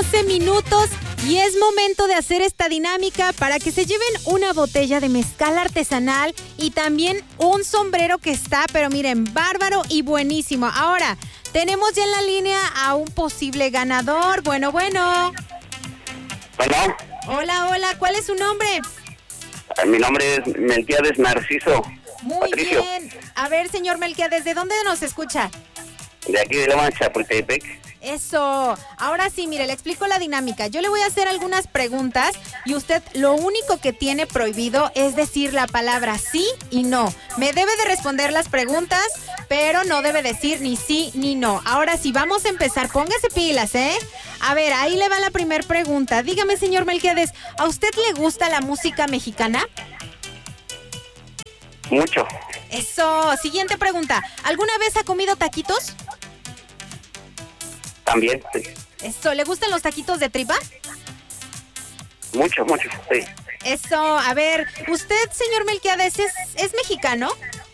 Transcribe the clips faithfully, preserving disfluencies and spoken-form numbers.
doce minutos y es momento de hacer esta dinámica para que se lleven una botella de mezcal artesanal y también un sombrero que está, pero miren, bárbaro y buenísimo. Ahora, tenemos ya en la línea a un posible ganador. Bueno, bueno. Hola. Hola, hola. ¿Cuál es su nombre? Mi nombre es Melquiades Narciso. Muy Patricio. bien. A ver, señor Melquiades, ¿de dónde nos escucha? De aquí de Lomas, Chapultepec. Eso. Ahora sí, mire, le explico la dinámica. Yo le voy a hacer algunas preguntas y usted lo único que tiene prohibido es decir la palabra sí y no. Me debe de responder las preguntas, pero no debe decir ni sí ni no. Ahora sí, vamos a empezar. Póngase pilas, ¿eh? A ver, ahí le va la primera pregunta. Dígame, señor Melquiades, ¿a usted le gusta la música mexicana? Mucho. Eso. Siguiente pregunta. ¿Alguna vez ha comido taquitos? También, sí. Eso. ¿Le gustan los taquitos de tripa? Mucho, mucho, sí. Eso. A ver, ¿usted, señor Melquiades, es, es mexicano?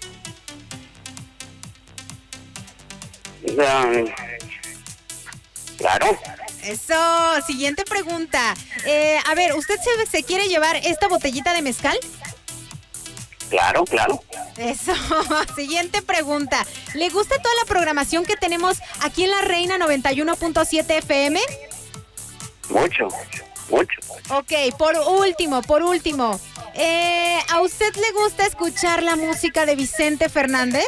Um, claro. Eso. Siguiente pregunta. Eh, a ver, ¿usted se, se quiere llevar esta botellita de mezcal? Claro, claro. Eso. Siguiente pregunta. ¿Le gusta toda la programación que tenemos aquí en La Reina noventa y uno punto siete F M? Mucho, mucho. Ok, por último, por último. Eh, ¿A usted le gusta escuchar la música de Vicente Fernández?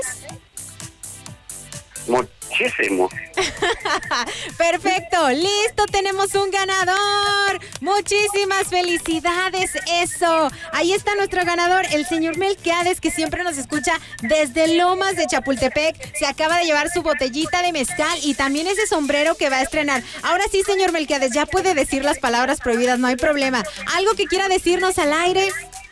Muchísimo. Perfecto, listo, tenemos un ganador. Muchísimas felicidades, eso. Ahí está nuestro ganador, el señor Melquiades, que siempre nos escucha desde Lomas de Chapultepec. Se acaba de llevar su botellita de mezcal y también ese sombrero que va a estrenar. Ahora sí, señor Melquiades, ya puede decir las palabras prohibidas, no hay problema. ¿Algo que quiera decirnos al aire?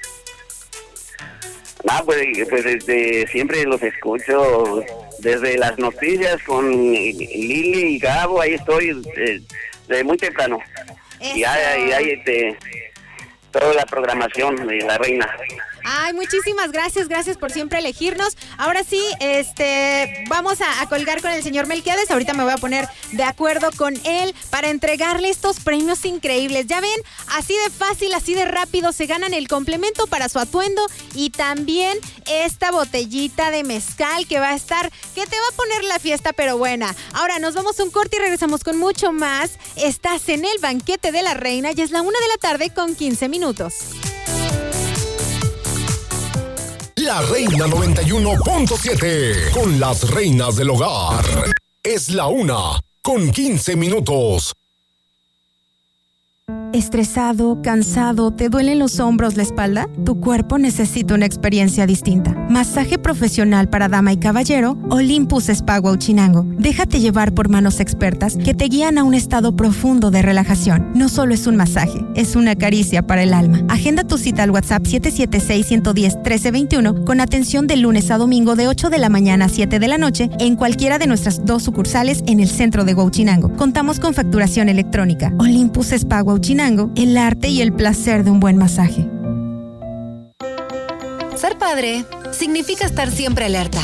Ah, pues, pues desde siempre los escucho, desde las noticias con Lili y Gabo, ahí estoy eh, desde muy temprano. Eso. Y hay, hay este, toda la programación de La Reina. Ay, muchísimas gracias, gracias por siempre elegirnos. Ahora sí, este, vamos a, a colgar con el señor Melquiades. Ahorita me voy a poner de acuerdo con él para entregarle estos premios increíbles. Ya ven, así de fácil, así de rápido se ganan el complemento para su atuendo y también esta botellita de mezcal que va a estar, que te va a poner la fiesta pero buena. Ahora nos vamos a un corte y regresamos con mucho más. Estás en el banquete de La Reina y es la una de la tarde con quince minutos. La Reina noventa y uno punto siete, con las reinas del hogar. Es la una, con quince minutos. ¿Estresado, cansado, te duelen los hombros, la espalda? Tu cuerpo necesita una experiencia distinta. Masaje profesional para dama y caballero, Olympus Spa Huauchinango. Déjate llevar por manos expertas que te guían a un estado profundo de relajación. No solo es un masaje, es una caricia para el alma. Agenda tu cita al WhatsApp siete siete seis, uno uno cero, uno tres dos uno con atención de lunes a domingo de ocho de la mañana a siete de la noche en cualquiera de nuestras dos sucursales en el centro de Huauchinango. Contamos con facturación electrónica. Olympus Spa Huauchinango, el arte y el placer de un buen masaje. Ser padre significa estar siempre alerta.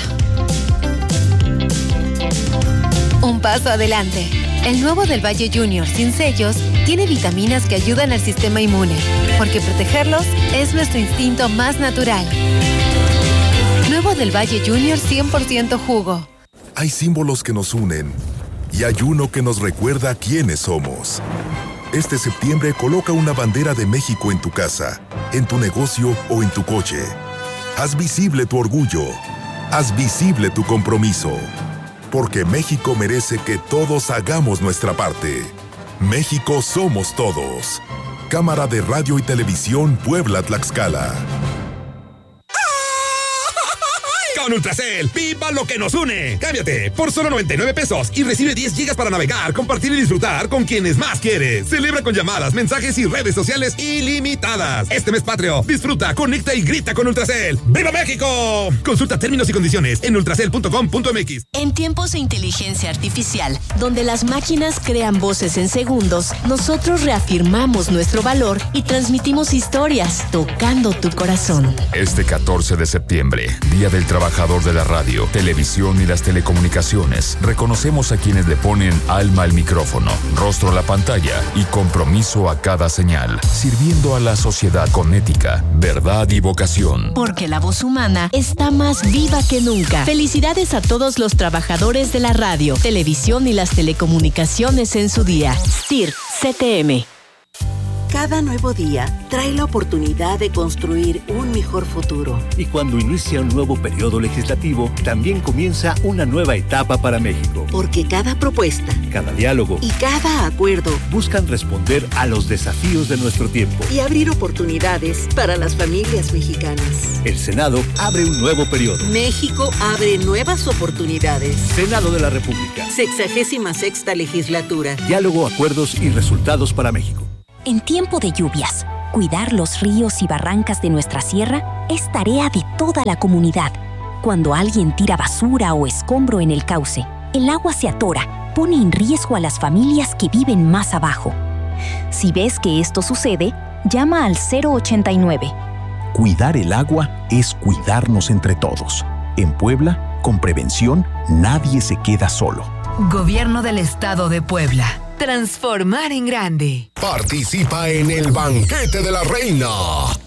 Un paso adelante. El nuevo del Valle Junior sin sellos tiene vitaminas que ayudan al sistema inmune, porque protegerlos es nuestro instinto más natural. Nuevo del Valle Junior cien por ciento jugo. Hay símbolos que nos unen y hay uno que nos recuerda quiénes somos. Este septiembre coloca una bandera de México en tu casa, en tu negocio o en tu coche. Haz visible tu orgullo. Haz visible tu compromiso. Porque México merece que todos hagamos nuestra parte. México somos todos. Cámara de Radio y Televisión Puebla-Tlaxcala. Con Ultracel, viva lo que nos une. Cámbiate por solo noventa y nueve pesos y recibe diez gigas para navegar, compartir y disfrutar con quienes más quieres. Celebra con llamadas, mensajes y redes sociales ilimitadas. Este mes patrio, disfruta, conecta y grita con Ultracel. ¡Viva México! Consulta términos y condiciones en ultracel punto com punto m x. En tiempos de inteligencia artificial, donde las máquinas crean voces en segundos, nosotros reafirmamos nuestro valor y transmitimos historias, tocando tu corazón. Este catorce de septiembre, Día del Trabajador trabajador de la radio, televisión y las telecomunicaciones, reconocemos a quienes le ponen alma al micrófono, rostro a la pantalla y compromiso a cada señal, sirviendo a la sociedad con ética, verdad y vocación. Porque la voz humana está más viva que nunca. Felicidades a todos los trabajadores de la radio, televisión y las telecomunicaciones en su día. S T I R, C T M. Cada nuevo día trae la oportunidad de construir un mejor futuro. Y cuando inicia un nuevo periodo legislativo, también comienza una nueva etapa para México. Porque cada propuesta, cada diálogo y cada acuerdo buscan responder a los desafíos de nuestro tiempo y abrir oportunidades para las familias mexicanas. El Senado abre un nuevo periodo. México abre nuevas oportunidades. Senado de la República. Sexagésima sexta legislatura. Diálogo, acuerdos y resultados para México. En tiempo de lluvias, cuidar los ríos y barrancas de nuestra sierra es tarea de toda la comunidad. Cuando alguien tira basura o escombro en el cauce, el agua se atora, pone en riesgo a las familias que viven más abajo. Si ves que esto sucede, llama al cero ochenta y nueve. Cuidar el agua es cuidarnos entre todos. En Puebla, con prevención, nadie se queda solo. Gobierno del Estado de Puebla. Transformar en grande. Participa en el Banquete de la Reina.